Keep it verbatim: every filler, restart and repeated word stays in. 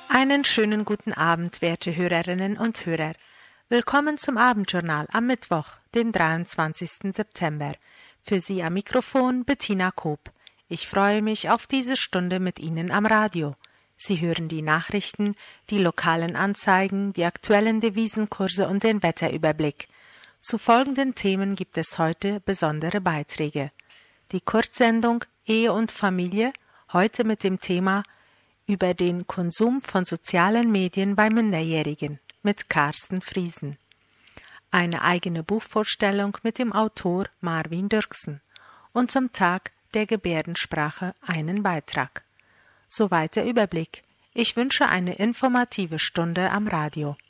Einen schönen guten Abend, werte Hörerinnen und Hörer. Willkommen zum Abendjournal am Mittwoch, den dreiundzwanzigsten September. Für Sie am Mikrofon Bettina Koop. Ich freue mich auf diese Stunde mit Ihnen am Radio. Sie hören die Nachrichten, die lokalen Anzeigen, die aktuellen Devisenkurse und den Wetterüberblick. Zu folgenden Themen gibt es heute besondere Beiträge. Die Kurzsendung Ehe und Familie, heute mit dem Thema über den Konsum von sozialen Medien bei Minderjährigen mit Carsten Friesen. Eine eigene Buchvorstellung mit dem Autor Marvin Dirksen und zum Tag der Gebärdensprache einen Beitrag. Soweit der Überblick. Ich wünsche eine informative Stunde am Radio.